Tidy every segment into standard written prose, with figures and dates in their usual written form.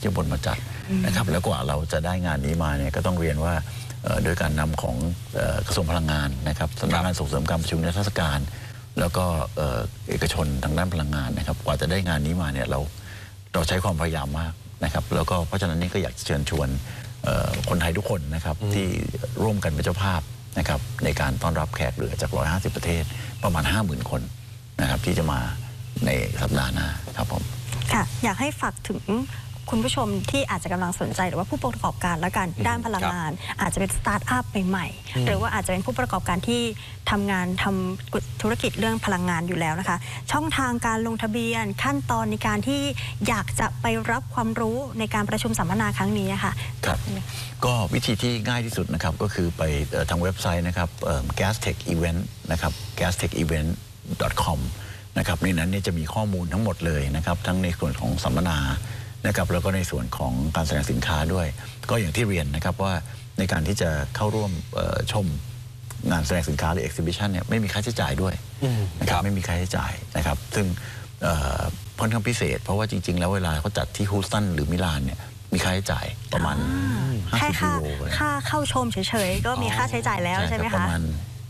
ที่บนมาจัดนะครับแล้วกว่าเราจะได้งานนี้มาเนี่ยก็ต้องเรียนว่าโดยการนำของกระทรวงพลังงานนะครับสำนักงานส่งเสริมการประชุมนิทรรศการแล้วก็เอกชนทางด้านพลังงานนะครับกว่าจะได้งานนี้มาเนี่ยเราใช้ความพยายามมากนะครับแล้วก็เพราะฉะนั้นนี่ก็อยากเชิญชวนคนไทยทุกคนนะครับที่ร่วมกันเป็นเจ้าภาพนะครับในการต้อนรับแขกเรือจาก150ประเทศประมาณ 50,000 คนนะครับที่จะมาในสัปดาห์หน้าครับผมค่ะอยากให้ฝากถึงคุณผู้ชมที่อาจจะกำลังสนใจหรือว่าผู้ประกอบการและการด้านพลังงานอาจจะเป็นสตาร์ทอัพใหม่ๆหรือว่าอาจจะเป็นผู้ประกอบการที่ทำธุรกิจเรื่องพลังงานอยู่แล้วนะคะช่องทางการลงทะเบียนขั้นตอนในการที่อยากจะไปรับความรู้ในการประชุมสัมมนาครั้งนี้ค่ะครับก็วิธีที่ง่ายที่สุดนะครับก็คือไปทางเว็บไซต์นะครับGastech Event นะครับ gastechevent.com นะครับในนั้นจะมีข้อมูลทั้งหมดเลยนะครับทั้งในส่วนของสัมมนานะครับแล้วก็ในส่วนของการแสดงสินค้าด้วยก็อย่างที่เรียนนะครับว่าในการที่จะเข้าร่วมชมงานแสดงสินค้าหรือ exhibition เนี่ยไม่มีค่าใช้จ่ายด้วยนะครับไม่มีค่าใช้จ่ายนะครับซึ่งค่อนข้างพิเศษเพราะว่าจริงๆแล้วเวลาเขาจัดที่ฮูสตันหรือมิลานเนี่ยมีค่าใช้จ่ายประมาณ50 ยูโรค่าเข้าชมเฉยๆก็มีค่าใช้จ่ายแล้วใช่ไหมคะประมาณ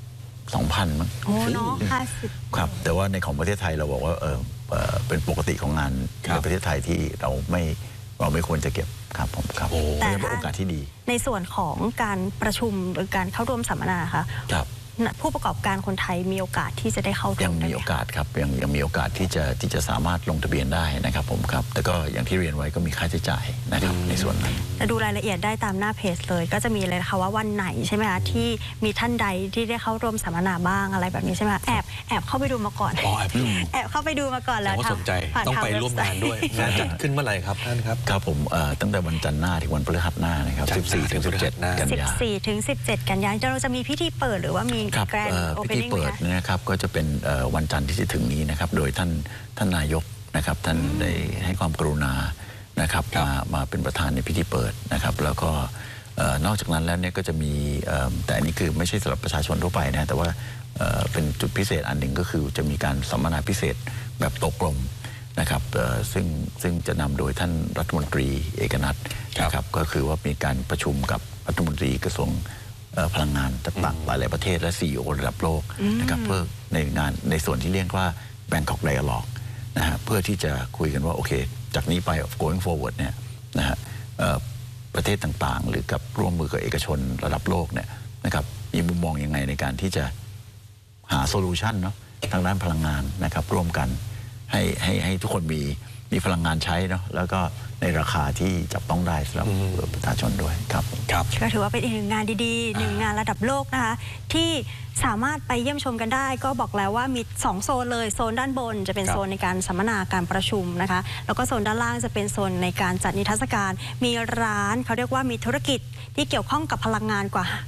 2,000 มั้งโอ้เนาะ50 ครับแต่ว่าในของประเทศไทยเราบอกว่าเป็นปกติของงานในประเทศไทยที่เราไม่ควรจะเก็บครับผมครับแต่เป็นโอกาสที่ดีในส่วนของการประชุมหรือการเข้าร่วมสัมมนาค่ะผู้ประกอบการคนไทยมีโอกาสที่จะได้เข้าร่วมยังมีโอกาสครับยังมีโอกาสที่จะสามารถลงทะเบียนได้นะครับผมครับแต่ก็อย่างที่เรียนไว้ก็มีค่าใช้จ่ายนะครับในส่วนนั้นดูรายละเอียดได้ตามหน้าเพจเลยก็จะมีเลยนะคะว่าวันไหนใช่ไหมคะที่มีท่านใดที่ได้เข้าร่วมสัมมนาบ้างอะไรแบบนี้ใช่ไหมแอบเข้าไปดูมาก่อนแอบเข้าไปดูมาก่อนแล้วสนใจต้องไปร่วมงานด้วยงานจัดขึ้นเมื่อไหร่ครับท่านครับครับผมตั้งแต่วันจันทร์หน้าถึงวันพฤหัสหน้านะครับ14 ถึง 17 กันยายน 14 ถึง 17 กันยายนเราจะมีพิธีเปิดหรือว่ามีแกรนด์พิธีเปิดนะครับก็จะเป็นวันจันทร์ที่จะถึงนี้นะครับโดยท่านนายกนะครับท่านได้ให้ความกรุณานะครับมาเป็นประธานในพิธีเปิดนะครับแล้วก็นอกจากนั้นแล้วเนี่ยก็จะมีแต่อันนี้คือไม่ใช่สำหรับประชาชนทั่วไปนะแต่ว่าเป็นจุดพิเศษอันหนึ่งก็คือจะมีการสัมมนาพิเศษแบบโต๊ะกลมนะครับซึ่งจะนำโดยท่านรัฐมนตรีเอกนัทนะครับก็คือว่ามีการประชุมกับรัฐมนตรีกระทรวงพลังงานต่างๆหลายประเทศและ CEO ระดับโลกนะครับเพื่อในส่วนที่เรียกว่า Bangkok Dialogue นะฮะเพื่อที่จะคุยกันว่าโอเคจากนี้ไป going forward เนี่ยนะฮะประเทศต่างๆหรือกับร่วมมือกับเอกชนระดับโลกเนี่ยนะครับมีมุมมองยังไงในการที่จะหาโซลูชันเนาะทางด้านพลังงานนะครับร่วมกันให้ทุกคนมีพลังงานใช้เนาะแล้วก็ในราคาที่จับต้องได้สำหรับประชาชนด้วยครับก็ถือว่าเป็นอีกหนึ่งงานดีๆหนึ่งงานระดับโลกนะคะที่สามารถไปเยี่ยมชมกันได้ก็บอกแล้วว่ามี2โซนเลยโซนด้านบนจะเป็นโซนในการสัมมนาการประชุมนะคะแล้วก็โซนด้านล่างจะเป็นโซนในการจัดนิทรรศการมีร้านเขาเรียกว่ามีธุรกิจที่เกี่ยวข้องกับพลังงานกว่า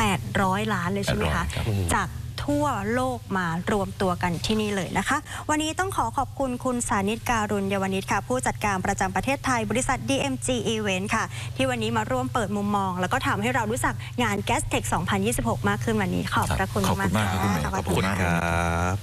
800 ล้านเลยใช่ไหมคะจากทั่วโลกมารวมตัวกันที่นี่เลยนะคะวันนี้ต้องขอบคุณคุณสานิตการุณยวนิชค่ะผู้จัดการประจำประเทศไทยบริษัท DMG Event ค่ะที่วันนี้มาร่วมเปิดมุมมองแล้วก็ทำให้เรารู้จักงาน Gastech 2026 มากขึ้นวันนี้ขอบพระคุณมากค่ะขอบคุณครับ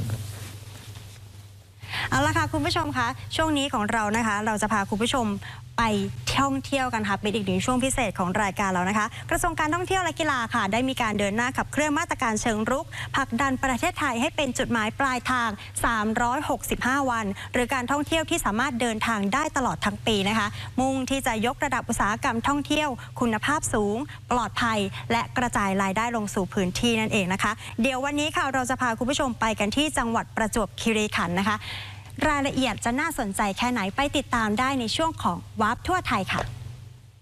เอาละค่ะคุณผู้ชมคะช่วงนี้ของเรานะคะเราจะพาคุณผู้ชมไปท่องเที่ยวกันค่ะเป็นอีกหนึ่งช่วงพิเศษของรายการเรานะคะกระทรวงการท่องเที่ยวและกีฬาค่ะได้มีการเดินหน้าขับเคลื่อนมาตรการเชิงรุกผลักดันประเทศไทยให้เป็นจุดหมายปลายทาง365 วันหรือการท่องเที่ยวที่สามารถเดินทางได้ตลอดทั้งปีนะคะมุ่งที่จะยกระดับอุตสาหกรรมท่องเที่ยวคุณภาพสูงปลอดภัยและกระจายรายได้ลงสู่พื้นที่นั่นเองนะคะเดี๋ยววันนี้ค่ะเราจะพาคุณผู้ชมไปกันที่จังหวัดประจวบคีรีขันธ์นะคะรายละเอียดจะน่าสนใจแค่ไหนไปติดตามได้ในช่วงของวาร์ปทั่วไทยค่ะ